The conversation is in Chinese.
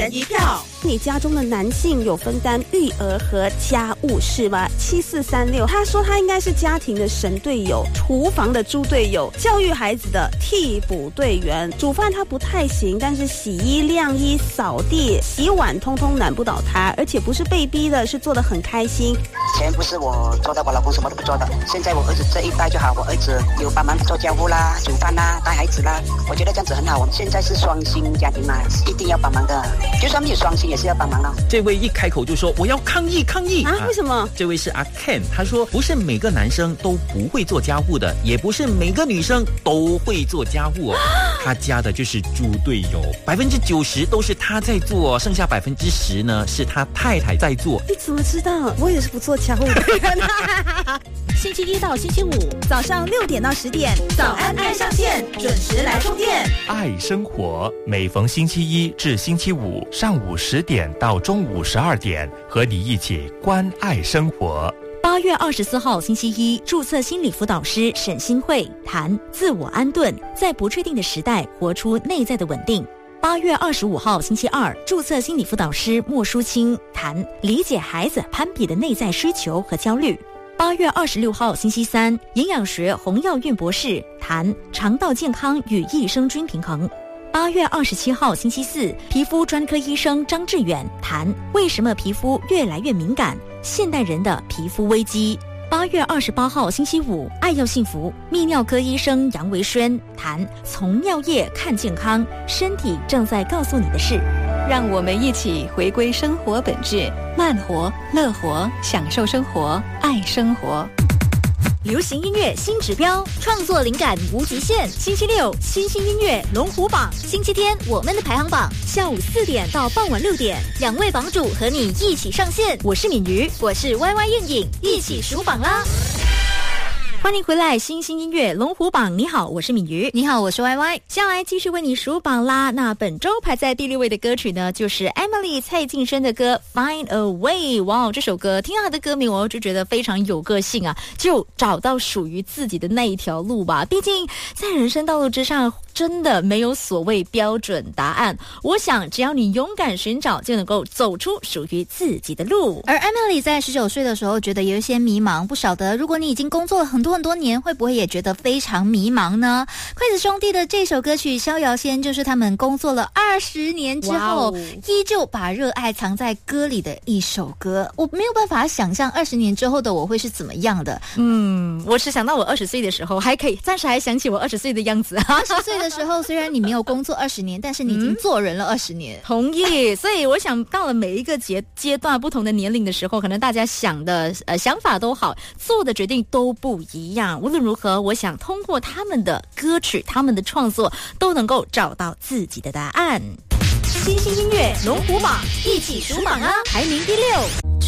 人一票。 你家中的男性有分担育儿和家务事吗？7436，他说他应该是家庭的神队友，厨房的猪队友，教育孩子的替补队员。煮饭他不太行，但是洗衣、晾衣、扫地、洗碗通通难不倒他，而且不是被逼的，是做得很开心。 以前不是我做的，我老公什么都不做的。现在我儿子这一代就好，我儿子有帮忙做家务啦、煮饭啦、带孩子啦，我觉得这样子很好。我们现在是双薪家庭嘛，一定要帮忙的，就算没有双薪也是要帮忙的。 这位一开口就说我要抗议啊？为什么？ 这位是阿 Ken， 他说不是每个男生都不会做家务的，也不是每个女生都会做家务哦。他家的就是猪队友，90%都是他在做，剩下10%呢是他太太在做。 你怎么知道？我也是不做家务的人。 星期一到星期五早上6点到10点，早安爱上线，准时来充电。 爱生活，每逢星期一至星期五上午10点到中午12点，和你一起关爱生活。 8月24号星期一，注册心理辅导师沈新慧谈自我安顿，在不确定的时代活出内在的稳定。8月25号星期二，注册心理辅导师莫淑清谈理解孩子攀比的内在需求和焦虑。8月26号星期三，营养学洪耀运博士谈肠道健康与益生菌平衡。8月27号星期四，皮肤专科医生张志远谈为什么皮肤越来越敏感，现代人的皮肤危机。8月28号星期五，爱要幸福泌尿科医生杨维轩谈从尿液看健康，身体正在告诉你的事。 让我们一起回归生活本质，慢活、乐活，享受生活，爱生活。 流行音乐新指标，创作灵感无极限。星期六，新兴音乐龙虎榜；星期天，我们的排行榜。下午4点到傍晚6点，2位榜主和你一起上线。我是敏瑜，我是 YY 燕颖，一起数榜啦！欢迎回来，新兴音乐龙虎榜。你好，我是敏瑜。 你好，我是 YY。 下来继续为你数榜啦。那本周排在第6位的歌曲呢，就是 Emily 蔡晋生的歌 Find a Way。 哇，这首歌听到它的歌名我就觉得非常有个性啊，就找到属于自己的那一条路吧。毕竟在人生道路之上真的没有所谓标准答案，我想只要你勇敢寻找，就能够走出属于自己的路。 而 Emily 在19岁的时候觉得有一些迷茫，不晓得如果你已经工作了很多年，会不会也觉得非常迷茫呢？筷子兄弟的这首歌曲《逍遥仙》就是他们工作了20年之后，依旧把热爱藏在歌里的一首歌。我没有办法想象20年之后的我会是怎么样的。 我是想到我20岁的时候，还可以暂时还想起我20岁的样子。 20岁的时候，虽然你没有工作20年，但是你已经做人了20年。 同意。所以我想到了每一个阶段不同的年龄的时候，可能大家想的想法都好，做的决定都不一样。无论如何，我想通过他们的歌曲，他们的创作，都能够找到自己的答案。新兴音乐龙虎榜，一起数榜啊！排名第6。